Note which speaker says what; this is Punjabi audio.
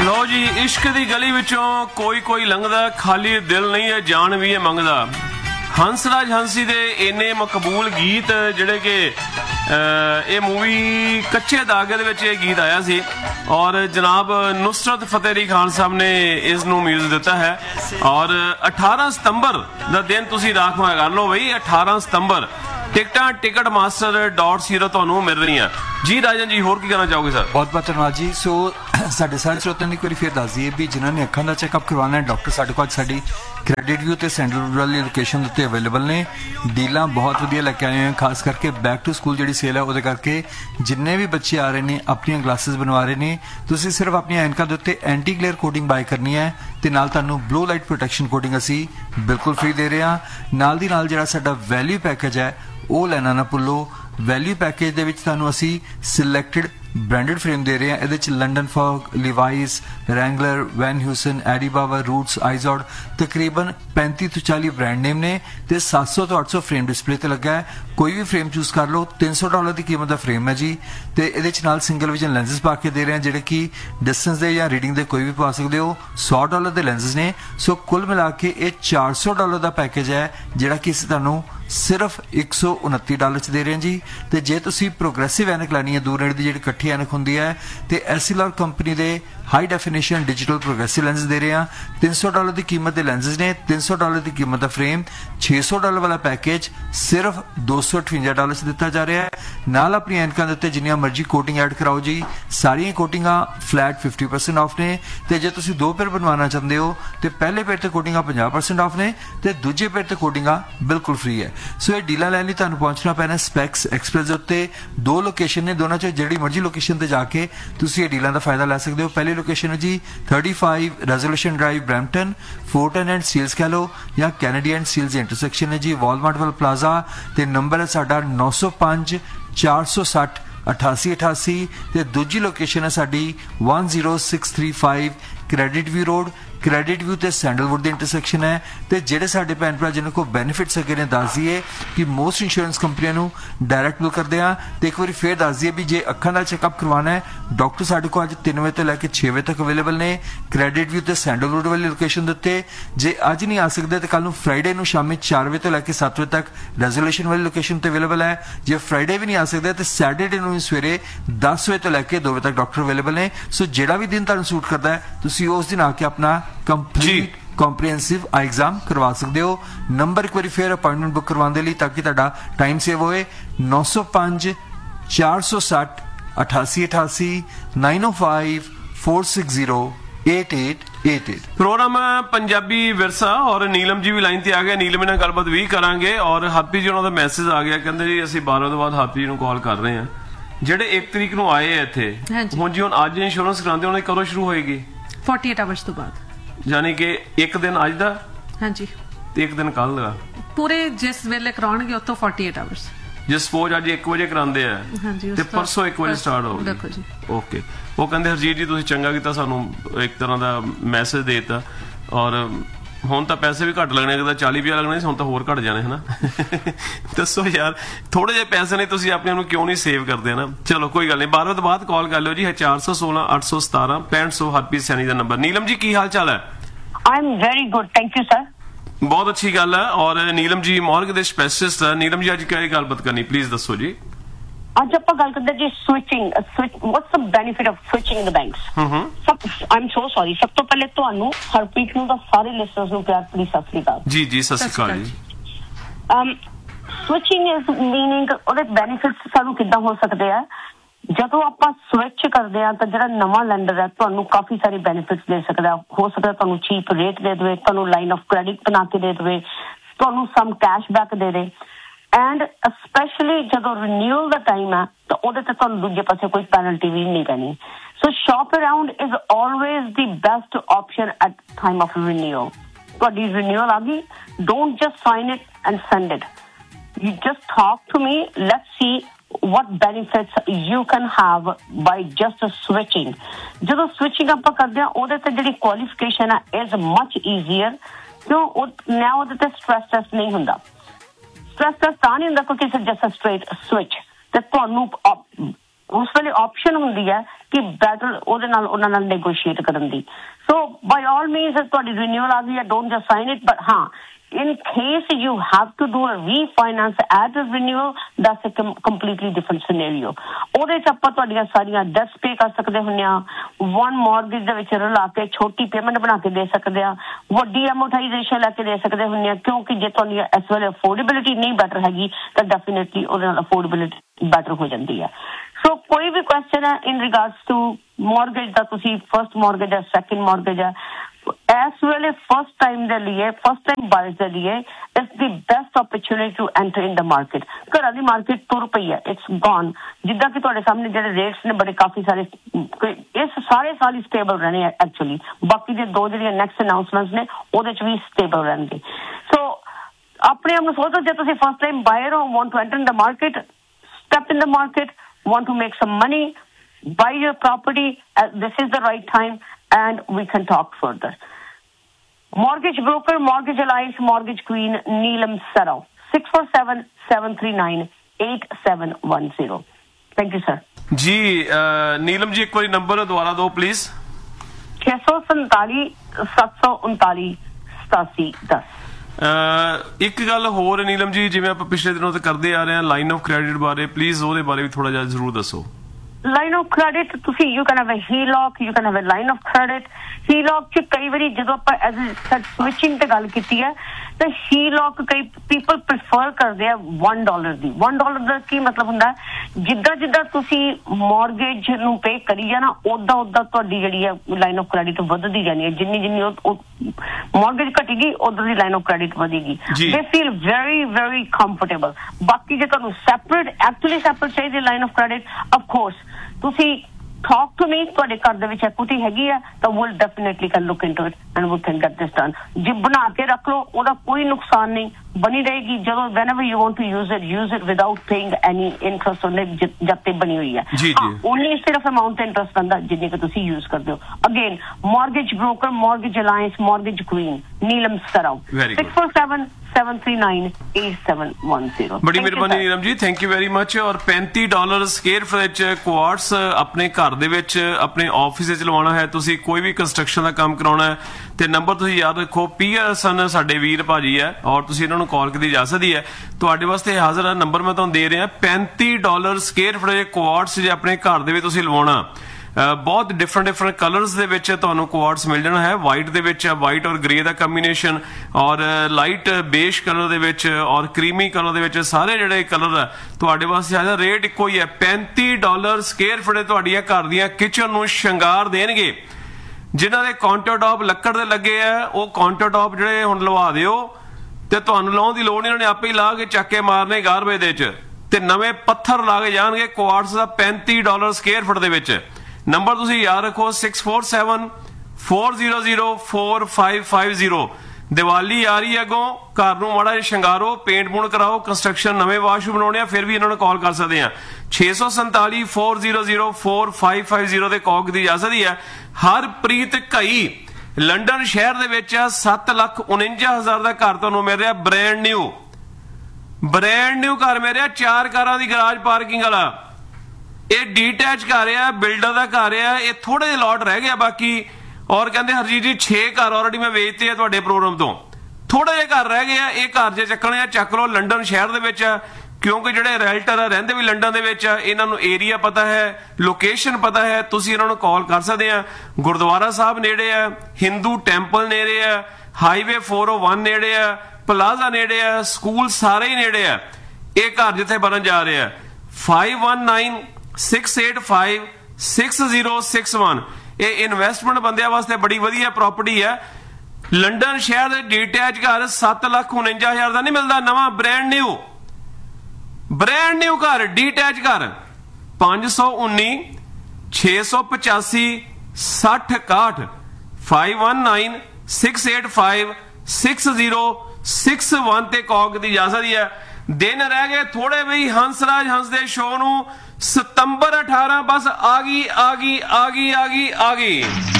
Speaker 1: लो जी, इश्क दी गली विचों कोई कोई लंघदा, खाली दिल नहीं है जान भी है मंगदा। हंसराज हंसी दे इन्ने मकबूल गीत जिहड़े कि ये मूवी कच्चे धागे दे विच ये गीत आया सी और जनाब नुसरत फतेह अली खान साहब ने इसनूं म्यूजिक दिता है। और 18 सितंबर दा दिन तुसीं राखवा कर लो बई, 18 सितंबर टिकटां ticketmaster.co ਤੁਹਾਨੂੰ ਮਿਲ ਰਹੀਆਂ ਜੀ। ਰਾਜਨ ਜੀ ਹੋਰ ਕੀ ਕਹਿਣਾ ਚਾਹੋਗੇ ਸਰ?
Speaker 2: ਬਹੁਤ ਬਹੁਤ ਧੰਨਵਾਦ ਜੀ। ਸੋ ਸਾਡੇ ਸਾਰੇ ਸਰੋਤਿਆਂ ਨੂੰ ਇੱਕ ਵਾਰੀ ਫਿਰ ਦੱਸ ਦਈਏ ਵੀ ਜਿਨ੍ਹਾਂ ਨੇ ਅੱਖਾਂ ਦਾ ਚੈੱਕਅਪ ਕਰਵਾਉਣਾ ਹੈ, ਡਾਕਟਰ ਸਾਡੇ ਕੋਲ ਸਾਡੀ ਕ੍ਰੈਡਿਟ ਵਿਊ ਤੇ ਸੈਂਟਰਲ ਵਾਲੀ ਲੋਕੇਸ਼ਨ ਉੱਤੇ ਅਵੇਲੇਬਲ ਨੇ। ਡੀਲਾਂ ਬਹੁਤ ਵਧੀਆ ਲੈ ਕੇ ਆਏ ਹੋਏ, ਖਾਸ ਕਰਕੇ ਬੈਕ ਟੂ ਸਕੂਲ ਜਿਹੜੀ ਸੇਲ ਹੈ ਉਹਦੇ ਕਰਕੇ ਜਿੰਨੇ ਵੀ ਬੱਚੇ ਆ ਰਹੇ ਨੇ ਆਪਣੀਆਂ ਗਲਾਸਿਸ ਬਣਵਾ ਰਹੇ ਨੇ। ਤੁਸੀਂ ਸਿਰਫ ਆਪਣੀਆਂ ਐਨਕਾਂ ਦੇ ਉੱਤੇ ਐਂਟੀ ਗਲੇਅਰ ਕੋਟਿੰਗ ਬਾਏ ਕਰਨੀ ਹੈ ਤੇ ਨਾਲ ਤੁਹਾਨੂੰ ਬਲੂ ਲਾਈਟ ਪ੍ਰੋਟੈਕਸ਼ਨ ਕੋਟਿੰਗ ਅਸੀਂ ਬਿਲਕੁਲ ਫ੍ਰੀ ਦੇ ਰਹੇ ਹਾਂ। ਨਾਲ ਦੀ ਨਾਲ ਜਿਹੜਾ ਸਾਡਾ ਵੈਲਿਊ ਪੈਕੇਜ ਹੈ ਉਹ ਲੈਣਾ ਨਾ ਭੁੱਲੋ। ਵੈਲਿਊ ਪੈਕੇਜ ਦੇ ਵਿੱਚ ਤੁਹਾਨੂੰ ਅਸੀਂ ਸਿਲੈਕਟਡ ब्रांडेड फ्रेम दे रहे हैं। ये London fog, Levi's, Wrangler, van Hewson, AD बावर, रूट्स, आइजॉड तकरीबन 35 तो 40 ब्रांड नेम ने ते 700 तो 800 फ्रेम डिस्पले ते लगा है। कोई भी फ्रेम चूज कर लो। $300 की कीमत का फ्रेम है जी। तो ये नाल सिंगल विजन लेंसेज पा के दे रहे हैं जिहड़े कि डिस्टेंस दे या रीडिंग दे कोई भी पा सकते हो। $100 के लेंसेज ने। सो कुल मिला के ये $400 का पैकेज है जिहड़ा कि तुहानूं सिर्फ $129 च दे रहे हैं जी। तो जे तुसीं प्रोग्रेसिव एनक लैनी है दूर नेड़े दी जिहड़ी इकट्ठी एनक हुंदी है तो एसिलॉर कंपनी दे high definition digital progressive lens दे रहे हैं। $300 की कीमत के लेंसेज ने, $300 की कीमत का फ्रेम, $600 वाला पैकेज सिर्फ $258 च दिता जा रहा है। नाल अपनी एनकों के उत्ते जिन्नियां मर्जी कोटिंग ऐड कराओ जी। सारियां कोटिंगां फ्लैट 50% ऑफ ने। तो जे तुसीं 2 पेयर बनवाना चाहते हो तो पहले पेयर ते कोटिंगां 50% ऑफ ने ते दूजे पेयर ते कोटिंगां बिल्कुल फ्री है। सो ये डीलां लैण लई तुहानूं पहुंचना पैना स्पैक्स एक्सप्रेस दे उत्ते। 2 लोकेशन ने, दोनों चों जिहड़ी मर्जी लोकेशन ते जाके तुसीं ये डीलां दा फायदा लै सकदे हो। पहली लोकेशन है जी 35 resolution drive Brampton, Fortran and steels कह लो या कैनेडी एंड स्टील्स इंटरसेक्शन है जी वॉलमार्ट वाल प्लाजा। ते नंबर है साडा 905 460 8888 ते दूजी लोकेशन है साडी 10635 credit view road, credit view ते सैंडलवुड दी इंटरसेक्शन है। तो जेडे साडे भैन भरा जिन्हां को बेनीफिट्स अगे ने दस दिए कि मोस्ट इंश्योरेंस कंपनियों नूं डायरैक्ट बुक करते हैं। तो एक बार फिर दस दिए भी जे अखां दा चैकअप करवाना है डॉक्टर साडे को अज 3 बजे तो लैके 6 बजे तक अवेलेबल ने क्रेडिट व्यू ते सैंडलवुड वाली लोकेशन दे उत्ते। जे अज नहीं आ सकते तो कल नूं फ्राइडे नूं शामी 4 बजे तो लैके 7 बजे तक रेजोल्यूशन वाली लोकेशन ते अवेलेबल है। जे फ्राइडे भी नहीं आ सकते तो सैटरडे नूं सवेरे 10 बजे तो लैके 2 बजे तक डॉक्टर अवेलेबल ने। सो जेड़ा भी दिन तुहानूं सूट करता है तुसीं उस दिन आके अपना कंप्लीट कॉम्प्रिहेंसिव आई एग्जाम करवा सकते हो। नंबर एक बार फिर अपॉइंटमेंट बुक करवाने लिए ताकि तुहाडा टाइम सेव होए। 905 460 8888 905 460 8888।
Speaker 1: प्रोग्राम पंजाबी विरसा और नीलम जी भी लाइन ते आ गए। नीलम नाल गलबात भी करांगे और हैप्पी जी उन्होंने मैसेज आ गया कहंदे जी ਅਸੀਂ 12 ਤੋਂ ਬਾਅਦ हैप्पी जी ਨੂੰ ਕਾਲ ਕਰ ਰਹੇ ਹਾਂ ਜਿਹੜੇ 1 ਤਰੀਕ ਨੂੰ ਆਏ ਆ ਇੱਥੇ। ਹੁਣ ਜੀ ਹੁਣ ਅੱਜ ਇੰਸ਼ੋਰੈਂਸ ਕਰਾਉਂਦੇ ਉਹਨਾਂ ਦੀ ਕਦੋਂ ਸ਼ੁਰੂ ਹੋਏਗੀ?
Speaker 3: 48 ਆਵਰਸ ਤੋਂ ਬਾਅਦ।
Speaker 1: यानी कि एक दिन अज दा,
Speaker 3: हाँ जी,
Speaker 1: एक दिन कल दा
Speaker 3: पूरे जिस वेले कराउणगे उतो 48 आवर्स।
Speaker 1: जे सपोज अज 1 बजे करांदे आ
Speaker 3: हाँ जी,
Speaker 1: ते परसों 1 बजे स्टार्ट होगी।
Speaker 3: देखो जी,
Speaker 1: ओके। वो कहंदे हरजीत जी तुसीं चंगा कीता सानू एक तरह दा मैसेज देता और ਹੁਣ ਤਾਂ ਪੈਸੇ ਵੀ ਘੱਟ ਲੱਗਣੇ, ਕਿਤੇ 40,000 ਲੱਗਣੇ ਸੀ, ਹੁਣ ਤਾਂ ਹੋਰ ਘੱਟ ਜਾਣੇ ਹਨਾ। ਦੱਸੋ ਯਾਰ ਥੋੜੇ ਜਿਹੇ ਪੈਸੇ ਨੇ ਤੁਸੀਂ ਆਪਣੇ ਨੂੰ ਕਿਉਂ ਨਹੀਂ ਸੇਵ ਕਰਦੇ ਨਾ। ਚਲੋ ਕੋਈ ਗੱਲ ਨਹੀਂ, 12 ਤੋਂ ਬਾਅਦ ਕਾਲ ਕਰ ਲਿਓ ਜੀ। 416 817 6500 ਹਰਪ੍ਰੀਤ ਸੈਣੀ ਦਾ ਨੰਬਰ। ਨੀਲਮ ਜੀ ਕੀ ਹਾਲ ਚਾਲ ਹੈ?
Speaker 4: I am very good, thank you sir.
Speaker 1: ਬਹੁਤ ਅੱਛੀ ਗੱਲ ਹੈ। ਔਰ ਨੀਲਮ ਜੀ ਮੌਰਗ ਦੇ ਸਪੈਸ਼ਲਿਸਟ ਹੈ। ਨੀਲਮ ਜੀ ਅੱਜ ਕਿਹੜੀ ਗੱਲਬਾਤ ਕਰਨੀ ਪਲੀਜ਼ ਦੱਸੋ ਜੀ।
Speaker 4: आज आप गल करते जी switching, what's the benefit of switching the banks. I am so sorry, सब तो पहले ਤੁਹਾਨੂੰ ਹਰਪ੍ਰੀਤ ਨੂੰ ਦਾ ਸਾਰੇ ਲਿਸਨਰਸ ਨੂੰ ਪਿਆਰ ਭਰੀ ਸਤਿ ਸ੍ਰੀ ਅਕਾਲ
Speaker 1: ਜੀ। ਜੀ ਸਤਿ ਸ੍ਰੀ ਅਕਾਲ ਜੀ।
Speaker 4: ਸਵਿਚਿੰਗ ਇਜ਼ ਮੀਨਿੰਗ ਉਹਦੇ ਬੈਨੀਫਿਟਸ ਸਾਨੂੰ ਕਿੱਦਾਂ ਹੋ ਸਕਦੇ ਆ? ਜਦੋਂ ਆਪਾਂ ਸਵਿਚ ਕਰਦੇ ਆ ਤਾਂ ਜਿਹੜਾ ਨਵਾਂ ਲੈਂਡਰ ਹੈ ਤੁਹਾਨੂੰ ਕਾਫੀ ਸਾਰੇ ਬੈਨੀਫਿਟਸ ਦੇ ਸਕਦਾ। ਹੋ ਸਕਦਾ ਤੁਹਾਨੂੰ ਚੀਪ ਰੇਟ ਦੇ ਦੇਵੇ, ਤੁਹਾਨੂੰ ਲਾਈਨ ਆਫ ਕ੍ਰੈਡਿਟ ਬਣਾ ਕੇ ਦੇ ਦੇਵੇ, ਤੁਹਾਨੂੰ ਸਮ ਕੈਸ਼ਬੈਕ ਦੇ ਦੇ। एंड स्पेशली जो रिन्यूअल का टाइम है तो ਉਹਦੇ ਤੇ ਤੁਹਾਨੂੰ ਦੂਜੇ ਪਾਸੇ ਕੋਈ ਪੈਨਲਟੀ ਵੀ ਨਹੀਂ ਪੈਣੀ। ਸੋ shop around is always the best option at time of renewal. ਤੁਹਾਡੀ ਰਿਨਿਊਅਲ ਆ ਗਈ, don't just sign it and sand it, you just talk to me, let's see what benefits you can have by just switching। ਜਦੋਂ switching ਆਪਾਂ ਕਰਦੇ ਹਾਂ ਉਹਦੇ ਤੇ ਜਿਹੜੀ qualification ਹੈ is much easier ਕਿਉਂ ਨਾ ਉਹਦੇ ਤੇ stress test ਨਹੀਂ ਹੁੰਦਾ। स्ट्रेस टेस्ट ਤਾਂ ਨਹੀਂ ਹੁੰਦਾ ਕਿਉਂਕਿ it's just a straight switch ਤੇ ਤੁਹਾਨੂੰ ਉਸ ਵੇਲੇ ਆਪਸ਼ਨ ਹੁੰਦੀ ਹੈ ਕਿ ਬੈਟਰ ਉਹਦੇ ਨਾਲ ਉਹਨਾਂ ਨਾਲ ਨੈਗੋਸ਼ੀਏਟ ਕਰਨ ਦੀ। ਸੋ ਬਾਈ ਆਲ ਮੀਨਸ ਤੁਹਾਡੀ ਰਿਨਿਊਅਲ ਆ ਗਈ ਹੈ, don't just sign it, but ਹਾਂ in case you have to do a refinance at a renewal, that's a completely different scenario. ਉਹਦੇ ਚ ਆਪਾਂ ਤੁਹਾਡੀਆਂ ਸਾਰੀਆਂ ਡੈਟਸ ਪੇ ਕਰ ਸਕਦੇ ਹੁੰਦੇ ਆ, ਵਨ ਮੌਰਗੇਜ ਦੇ ਵਿੱਚ ਰਲਾ ਕੇ ਛੋਟੀ ਪੇਮੈਂਟ ਬਣਾ ਕੇ ਦੇ ਸਕਦੇ ਆ, ਵੱਡੀ ਐਮੋਰਟਾਈਜ਼ੇਸ਼ਨ ਲੈ ਕੇ ਦੇ ਸਕਦੇ ਹੁੰਦੇ ਆ, ਕਿਉਂਕਿ ਜੇ ਤੁਹਾਡੀ ਇਸ ਵੇਲੇ ਅਫੋਰਡੇਬਿਲਿਟੀ ਨਹੀਂ ਬੈਟਰ ਹੈਗੀ ਤਾਂ ਡੈਫੀਨੇਟਲੀ ਉਹਦੇ ਨਾਲ ਅਫੋਰਡੇਬਿਲਿਟੀ ਬੈਟਰ ਹੋ ਜਾਂਦੀ ਹੈ। ਸੋ ਕੋਈ ਵੀ ਕੁਐਸਚਨ ਹੈ ਇਨ ਰਿਗਾਰਡਸ ਟੂ ਮੌਰਗੇਜ ਦਾ, ਤੁਸੀਂ ਫਰਸਟ ਮੌਰਗੇਜ ਹੈ, ਸੈਕਿੰਡ ਮੌਰਗੇਜ ਹੈ, ਇਸ ਵੇਲੇ ਫਸਟ ਟਾਈਮ ਦੇ ਲਈ, ਫਸਟ ਟਾਈਮ ਬਾਇਰਸ ਦੇ ਲਈ it's the best opportunity to enter in the market. ਘਰਾਂ ਦੀ ਮਾਰਕੀਟ ਤੁਰ ਪਈ ਹੈ, ਇਟਸ ਗੋਨ। ਜਿੱਦਾਂ ਕਿ ਤੁਹਾਡੇ ਸਾਹਮਣੇ ਜਿਹੜੇ ਰੇਟਸ ਨੇ ਬੜੇ ਕਾਫੀ ਸਾਰੇ ਇਸ ਸਾਰੇ ਸਾਲ ਹੀ ਸਟੇਬਲ ਰਹਿਣੇ ਆ ਐਕਚੁਅਲੀ, ਬਾਕੀ ਦੇ ਦੋ ਜਿਹੜੀਆਂ ਨੈਕਸਟ ਅਨਾਉਂਸਮੈਂਟਸ ਨੇ ਉਹਦੇ ਚ ਵੀ ਸਟੇਬਲ ਰਹਿਣਗੇ। ਸੋ ਆਪਣੇ ਆਪ ਨੂੰ ਸੋਚੋ, ਜੇ ਤੁਸੀਂ ਫਸਟ ਟਾਈਮ ਬਾਇਰ ਹੋ, want to enter in the market, step in the market, want to make sum money, buy your property, this is the right time and we can talk further. Mortgage broker, Mortgage Alliance, Mortgage Queen, Neelam Sarao, 647-739-8710. Thank you, sir.
Speaker 1: जी नीलम जी, एक बार नंबर दोबारा दो प्लीज।
Speaker 4: 647-739-8710।
Speaker 1: ਇੱਕ ਗੱਲ ਹੋਰ ਨੀਲਮ ਜੀ, ਜਿਵੇਂ ਆਪਾਂ ਪਿਛਲੇ ਦਿਨੋਂ ਤੋਂ ਕਰਦੇ ਆ ਰਹੇ ਹਾਂ ਲਾਈਨ ਆਫ ਕ੍ਰੈਡਿਟ ਬਾਰੇ, ਪਲੀਜ਼ ਉਹਦੇ ਬਾਰੇ ਵੀ ਥੋੜਾ ਜਿਹਾ ਜ਼ਰੂਰ ਦੱਸੋ।
Speaker 4: ਲਾਈਨ ਆਫ ਕ੍ਰੈਡਿਟ ਤੁਸੀਂ you can have a HELOC, you can have a line of credit. HELOC ਚ ਕਈ ਵਾਰੀ ਜਦੋਂ ਆਪਾਂ ਐਜ਼ ਸਵਿਚਿੰਗ ਤੇ ਗੱਲ ਕੀਤੀ ਹੈ ਤਾਂ HELOC ਕਈ ਪੀਪਲ ਪ੍ਰੀਫਰ ਕਰਦੇ ਆ $1 ਦੀ। $1 ਦਾ ਕੀ ਮਤਲਬ ਹੁੰਦਾ, ਜਿੱਦਾਂ ਜਿੱਦਾਂ ਤੁਸੀਂ ਮੌਰਗੇਜ ਨੂੰ ਪੇ ਕਰੀ ਜਾਣਾ ਉਦਾਂ ਉਦਾਂ ਤੁਹਾਡੀ ਜਿਹੜੀ ਹੈ ਲਾਈਨ ਆਫ ਕ੍ਰੈਡਿਟ ਵੱਧਦੀ ਜਾਣੀ ਹੈ। ਜਿੰਨੀ ਜਿੰਨੀ ਮੌਰਗੇਜ ਘਟੇਗੀ ਉਦੋਂ ਦੀ ਲਾਈਨ ਆਫ ਕ੍ਰੈਡਿਟ ਵਧੇਗੀ। ਦੇ ਫੀਲ ਵੈਰੀ ਵੈਰੀ ਕੰਫਰਟੇਬਲ। ਬਾਕੀ ਜੇ ਤੁਹਾਨੂੰ ਸੈਪਰੇਟ ਐਕਚੁਅਲੀ ਸੈਪਰੇਟ ਚਾਹੀਦੀ line of credit, of course ਤੁਸੀਂ talk to me, ਤੁਹਾਡੇ ਘਰ ਦੇ ਵਿੱਚ equity ਹੈਗੀ ਆ ਤਾਂ we'll definitely can look into it and we can get this done. ਜੇ ਬਣਾ ਕੇ ਰੱਖ ਲਓ ਉਹਦਾ ਕੋਈ ਨੁਕਸਾਨ ਨਹੀਂ, ਬਣੀ ਰਹੇਗੀ। ਜਦੋਂ whenever you want to use it without paying any interest on it, ਜਦ ਤੇ ਬਣੀ ਹੋਈ ਹੈ। only ਸਿਰਫ amount interest ਪੈਂਦਾ ਜਿੰਨੇ ਕਿ ਤੁਸੀਂ use ਕਰਦੇ ਹੋ। Again, mortgage broker, mortgage alliance, mortgage queen, Neelam Sarao, 647-739-8710।
Speaker 1: ਬੜੀ ਮਿਹਰਬਾਨੀ Neelam ji, thank you very much. ਔਰ $35 ਸਕੁਅਰ ਫੁੱਟ ਵਿੱਚ ਕੁਆਰਟਸ ਆਪਣੇ ਘਰ ਦੇ ਵਿੱਚ, ਆਪਣੇ ਆਫਿਸ ਵਿੱਚ ਲਵਾਉਣਾ ਹੈ, ਤੁਸੀਂ ਕੋਈ ਵੀ ਕੰਸਟਰਕਸ਼ਨ ਦਾ ਕੰਮ ਕਰਾਉਣਾ ਹੈ ਤੇ ਨੰਬਰ ਤੁਸੀਂ ਯਾਦ ਰੱਖੋ, ਪੀਅਰਸਨ ਸਾਡੇ ਵੀਰ ਭਾਜੀ ਹੈ ਔਰ ਤੁਸੀਂ ਇਹਨਾਂ ਨੂੰ ਕਾਲ ਕੀਤੀ ਜਾ ਸਕਦੀ ਹੈ। ਤੁਹਾਡੇ ਵਾਸਤੇ ਹਾਜ਼ਰ ਹੈ ਨੰਬਰ ਮੈਂ ਤੁਹਾਨੂੰ ਦੇ ਰਿਹਾ, $35 ਸਕੁਅਰ ਫੁੱਟ ਦੇ ਕੁਆਰਟਸ ਜੇ ਆਪਣੇ ਘਰ ਦੇ ਵਿੱਚ ਤੁਸੀਂ ਲਵਾਉਣਾ। ਬਹੁਤ ਡਿਫਰੈਂਟ ਕਲਰਸ ਦੇ ਵਿੱਚ ਤੁਹਾਨੂੰ ਕੁਆਰਟਸ ਮਿਲ ਜਾਣਾ ਹੈ। ਵਾਈਟ ਦੇ ਵਿੱਚ ਵਾਈਟ ਔਰ ਗ੍ਰੇ ਦਾ ਕੰਬੀਨੇਸ਼ਨ, ਔਰ ਲਾਈਟ ਬੇਜ ਕਲਰ ਦੇ ਵਿੱਚ ਔਰ ਕਰੀਮੀ ਕਲਰ ਦੇ ਵਿੱਚ, ਸਾਰੇ ਜਿਹੜੇ ਕਲਰ ਆ ਤੁਹਾਡੇ ਵਾਸਤੇ ਆ। ਰੇਟ ਇੱਕੋ ਹੀ ਹੈ, $35 ਸਕੁਅਰ ਫੁੱਟ ਤੁਹਾਡੀਆਂ ਘਰ ਦੀਆਂ ਕਿਚਨ ਨੂੰ ਸ਼ਿੰਗਾਰ ਦੇਣਗੇ। ਜਿਨ੍ਹਾਂ ਦੇ ਕਾਊਂਟਰ ਟਾਪ ਲੱਕੜ ਦੇ ਲੱਗੇ ਆ ਉਹ ਕਾਊਂਟਰ ਟਾਪ ਜਿਹੜੇ ਹੁਣ ਲਵਾ ਦਿਓ ਤੇ ਤੁਹਾਨੂੰ ਲਾਉਣ ਦੀ ਲੋੜ ਨਹੀਂ, ਉਹਨਾਂ ਨੇ ਆਪੇ ਹੀ ਲਾ ਕੇ ਚੱਕ ਕੇ ਮਾਰਨੇ ਗਾਰਬੇਜ ਦੇ ਵਿੱਚ ਤੇ ਨਵੇਂ ਪੱਥਰ ਲਾ ਕੇ ਜਾਣਗੇ। ਕੁਆਰਟਸ ਦਾ $35 ਸਕੁਅਰ ਫੁੱਟ ਦੇ ਵਿੱਚ। ਨੰਬਰ ਤੁਸੀਂ ਯਾਦ ਰੱਖੋ, 647-400-4550। ਦੀਵਾਲੀ ਆ ਰਹੀ ਹੈ ਅੱਗੋਂ, ਘਰ ਨੂੰ ਮਾੜਾ ਜਿਹਾ ਸ਼ਿੰਗਾਰੋ, ਪੇਂਟ ਪੂੰਟ ਕਰਾਓ, ਕੰਸਟਰਕਸ਼ਨ ਨਵੇਂ ਵਾਸ਼ਰੂਮ ਬਣਾਉਣੇ ਆ, ਫਿਰ ਵੀ ਇਹਨਾਂ ਨੂੰ ਕਾਲ ਕਰ ਸਕਦੇ ਆ। 647-400-4550 ਦੇ ਕਾਲ ਕੀਤੀ ਜਾ ਸਕਦੀ ਹੈ। ਹਰਪ੍ਰੀਤ ਘਈ ਲੰਡਨ ਸ਼ਹਿਰ ਦੇ ਵਿੱਚ 7,49,000 ਦਾ ਘਰ ਤੁਹਾਨੂੰ ਮਿਲ ਰਿਹਾ, ਬ੍ਰੈਂਡ ਨਿਊ ਘਰ ਮਿਲ ਰਿਹਾ, 4 ਕਾਰਾਂ ਦੀ ਗਰਾਜ ਪਾਰਕਿੰਗ ਵਾਲਾ। ਇਹ ਡੀਟੈਚ ਘਰ ਆ, ਬਿਲਡਰ ਦਾ ਘਰ ਆ। ਇਹ ਥੋੜੇ ਜਿਹੇ ਲੋਟ ਰਹਿ ਗਿਆ ਬਾਕੀ, ਔਰ ਕਹਿੰਦੇ ਹਰਜੀਤ ਜੀ 6 ਘਰ ਆਲਰੇਡੀ ਮੈਂ ਵੇਚਤੇ ਆ ਤੁਹਾਡੇ ਪ੍ਰੋਗਰਾਮ ਤੋਂ, ਥੋੜੇ ਜਿਹੇ ਘਰ ਰਹਿ ਗਏ ਆ। ਇਹ ਘਰ ਜੇ ਚੱਕਣੇ ਆ ਚੱਕ ਲਓ, ਲੰਡਨ ਸ਼ਹਿਰ ਦੇ ਵਿੱਚ ਆ, ਕਿਉਂਕਿ ਜਿਹੜੇ ਰੈਲਟਰ ਆ ਰਹਿੰਦੇ ਵੀ ਲੰਡਨ ਦੇ ਵਿੱਚ ਆ, ਇਹਨਾਂ ਨੂੰ ਏਰੀਆ ਪਤਾ ਹੈ, ਲੋਕੇਸ਼ਨ ਪਤਾ ਹੈ। ਤੁਸੀਂ ਇਹਨਾਂ ਨੂੰ ਕਾਲ ਕਰ ਸਕਦੇ ਆ। ਗੁਰਦੁਆਰਾ ਸਾਹਿਬ ਨੇੜੇ ਆ, ਹਿੰਦੂ ਟੈਂਪਲ ਨੇੜੇ ਆ, ਹਾਈਵੇ 401 ਨੇੜੇ ਆ, ਪਲਾਜ਼ਾ ਨੇੜੇ ਆ, ਸਕੂਲ ਸਾਰੇ ਹੀ ਨੇੜੇ ਆ। ਇਹ ਘਰ ਜਿੱਥੇ ਬਣਨ ਜਾ ਰਿਹਾ 519-685-6061। ਇਹ ਇਨਵੈਸਟਮੈਂਟ ਬੰਦਿਆਂ ਵਾਸਤੇ ਬੜੀ ਵਧੀਆ ਪ੍ਰਾਪਰਟੀ ਹੈ। ਲੰਡਨ ਸ਼ਹਿਰ ਦੇ ਡੀਟੈਚ ਘਰ 7,49,000 ਦਾ ਨਹੀਂ ਮਿਲਦਾ, ਨਵਾਂ ਬ੍ਰੈਂਡ ਨਿਊ ਘਰ, ਡੀਟੈਚ ਘਰ। 519-685-6061 519-685-6061 ਤੇ ਕਾਲ ਕੀਤੀ ਜਾ ਸਕਦੀ ਹੈ। ਦਿਨ ਰਹਿ ਗਏ ਥੋੜੇ ਬਈ ਹੰਸਰਾਜ ਹੰਸ ਦੇ ਸ਼ੋਅ ਨੂੰ। ਸਤੰਬਰ 18 ਬਸ ਆ ਗਈ।